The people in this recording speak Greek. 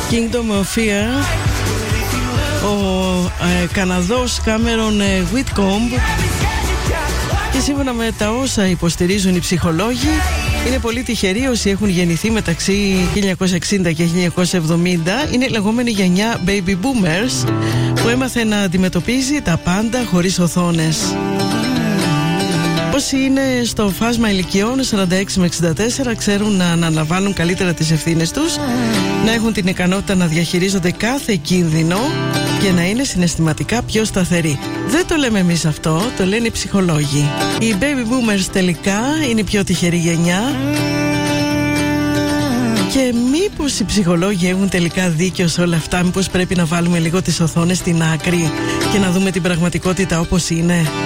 Kingdom of Fear. Ο Καναδός Κάμερον Whitcomb. Και σύμφωνα με τα όσα υποστηρίζουν οι ψυχολόγοι, είναι πολύ τυχεροί όσοι έχουν γεννηθεί μεταξύ 1960 και 1970. Είναι η λεγόμενη γενιά Baby Boomers που έμαθε να αντιμετωπίζει τα πάντα χωρίς οθόνες. Όσοι είναι στο φάσμα ηλικιών 46 με 64 ξέρουν να αναλαμβάνουν καλύτερα τις ευθύνες τους, να έχουν την ικανότητα να διαχειρίζονται κάθε κίνδυνο και να είναι συναισθηματικά πιο σταθεροί. Δεν το λέμε εμείς αυτό, το λένε οι ψυχολόγοι. Οι baby boomers τελικά είναι η πιο τυχερή γενιά. Και μήπως οι ψυχολόγοι έχουν τελικά δίκιο σε όλα αυτά? Μήπως πρέπει να βάλουμε λίγο τις οθόνες στην άκρη και να δούμε την πραγματικότητα όπως είναι?